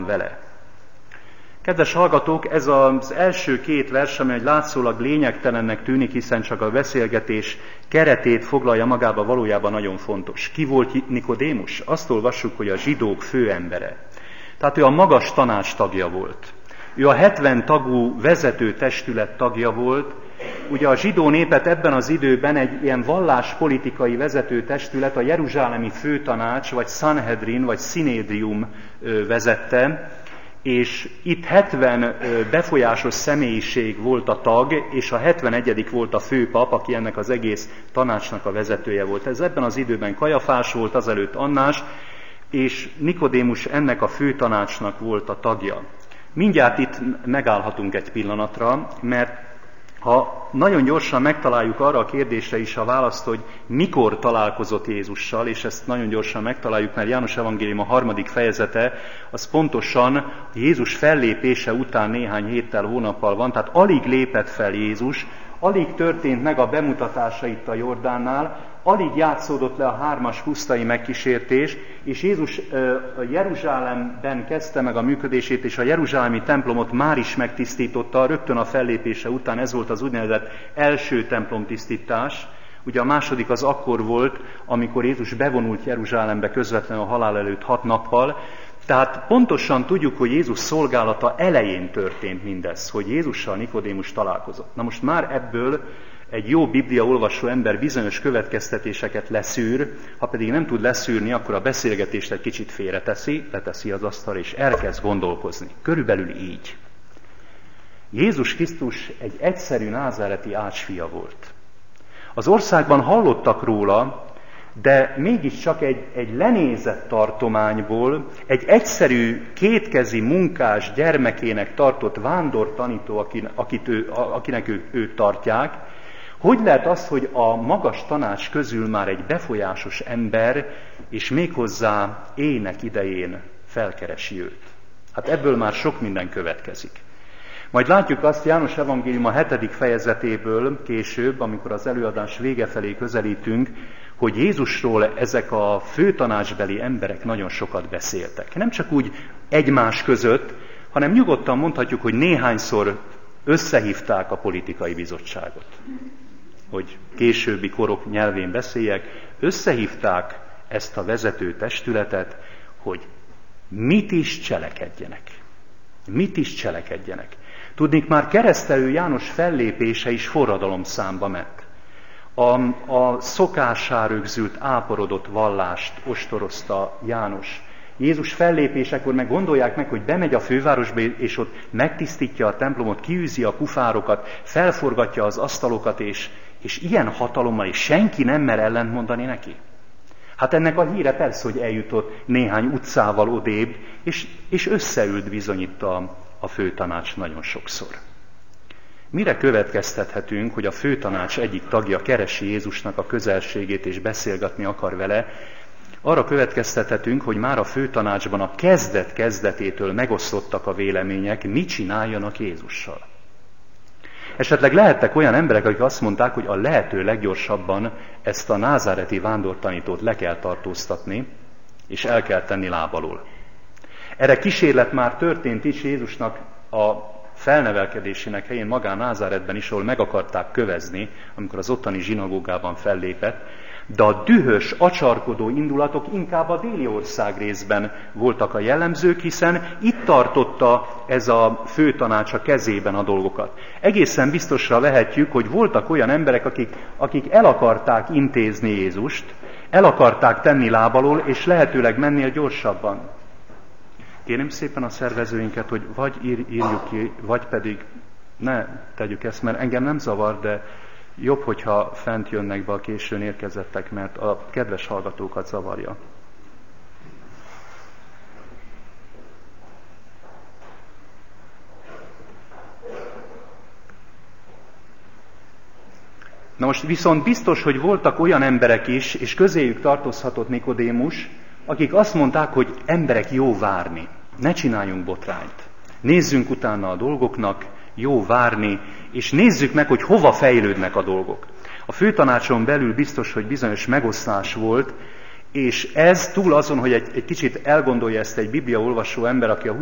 van vele. Kedves hallgatók, ez az első két vers, amely látszólag lényegtelennek tűnik, hiszen csak a beszélgetés keretét foglalja magába, valójában nagyon fontos. Ki volt Nikodémus? Azt olvassuk, hogy a zsidók főembere. Tehát ő a magas tanács tagja volt. Ő a 70 tagú vezető testület tagja volt. Ugye a zsidó népet ebben az időben egy ilyen valláspolitikai vezető testület, a jeruzsálemi főtanács, vagy Sanhedrin, vagy Szinédrium vezette, és itt 70 befolyásos személyiség volt a tag, és a 71. volt a főpap, aki ennek az egész tanácsnak a vezetője volt. Ez ebben az időben Kajafás volt, azelőtt Annás, és Nikodémus ennek a főtanácsnak volt a tagja. Mindjárt itt megállhatunk egy pillanatra, mert ha nagyon gyorsan megtaláljuk arra a kérdésre is a választ, hogy mikor találkozott Jézussal, és ezt nagyon gyorsan megtaláljuk, mert János evangélium a 3. fejezete, az pontosan Jézus fellépése után néhány héttel, hónappal van, tehát alig lépett fel Jézus, alig történt meg a bemutatása itt a Jordánnál, alig játszódott le a 3. pusztai megkísértés, és Jézus Jeruzsálemben kezdte meg a működését, és a jeruzsálemi templomot már is megtisztította, rögtön a fellépése után. Ez volt az úgynevezett első templomtisztítás. Ugye a második az akkor volt, amikor Jézus bevonult Jeruzsálembe közvetlenül a halál előtt 6 nappal. Tehát pontosan tudjuk, hogy Jézus szolgálata elején történt mindez, hogy Jézussal Nikodémus találkozott. Na most már ebből egy jó Biblia olvasó ember bizonyos következtetéseket leszűr, ha pedig nem tud leszűrni, akkor a beszélgetést egy kicsit félreteszi, leteszi az asztalra, és elkezd gondolkozni. Körülbelül így. Jézus Krisztus egy egyszerű názáreti ácsfia volt. Az országban hallottak róla, de mégiscsak egy lenézett tartományból, egy egyszerű, kétkezi munkás gyermekének tartott vándortanító, akinek őt tartják. Hogy lehet az, hogy a magas tanács közül már egy befolyásos ember, és méghozzá ének idején felkeresi őt? Hát ebből már sok minden következik. Majd látjuk azt János evangélium a 7. fejezetéből később, amikor az előadás vége felé közelítünk, hogy Jézusról ezek a főtanácsbeli emberek nagyon sokat beszéltek. Nem csak úgy egymás között, hanem nyugodtan mondhatjuk, hogy néhányszor összehívták a politikai bizottságot. Hogy későbbi korok nyelvén beszéljek, összehívták ezt a vezető testületet, hogy mit is cselekedjenek. Mit is cselekedjenek. Tudnék, már Keresztelő János fellépése is forradalomszámba ment. A szokássá rögzült, áporodott vallást ostorozta János. Jézus fellépésekor meg gondolják meg, hogy bemegy a fővárosba, és ott megtisztítja a templomot, kiűzi a kufárokat, felforgatja az asztalokat, és ilyen hatalommal, és senki nem mer ellentmondani neki. Hát ennek a híre persze, hogy eljutott néhány utcával odébb, és összeült bizony itt a főtanács nagyon sokszor. Mire következtethetünk, hogy a főtanács egyik tagja keresi Jézusnak a közelségét, és beszélgetni akar vele? Arra következtethetünk, hogy már a főtanácsban a kezdet-kezdetétől megosztottak a vélemények, mit csináljanak Jézussal. Esetleg lehettek olyan emberek, akik azt mondták, hogy a lehető leggyorsabban ezt a názáreti vándortanítót le kell tartóztatni, és el kell tenni láb alól. Erre kísérlet már történt is Jézusnak a felnevelkedésének helyén magán Názáretben is, ahol meg akarták kövezni, amikor az ottani zsinagógában fellépett, de a dühös, acsarkodó indulatok inkább a déli ország részben voltak a jellemzők, hiszen itt tartotta ez a főtanács a kezében a dolgokat. Egészen biztosra vehetjük, hogy voltak olyan emberek, akik el akarták intézni Jézust, el akarták tenni láb alól, és lehetőleg mennél gyorsabban. Kérem szépen a szervezőinket, hogy vagy írjuk ki, vagy pedig ne tegyük ezt, mert engem nem zavar, de jobb, hogyha fent jönnek be a későn érkezettek, mert a kedves hallgatókat zavarja. Na most viszont biztos, hogy voltak olyan emberek is, és közéjük tartozhatott Nikodémus, akik azt mondták, hogy emberek, jó várni, ne csináljunk botrányt. Nézzünk utána a dolgoknak, jó várni, és nézzük meg, hogy hova fejlődnek a dolgok. A főtanácson belül biztos, hogy bizonyos megosztás volt, és ez túl azon, hogy egy kicsit elgondolja ezt egy bibliaolvasó ember, aki a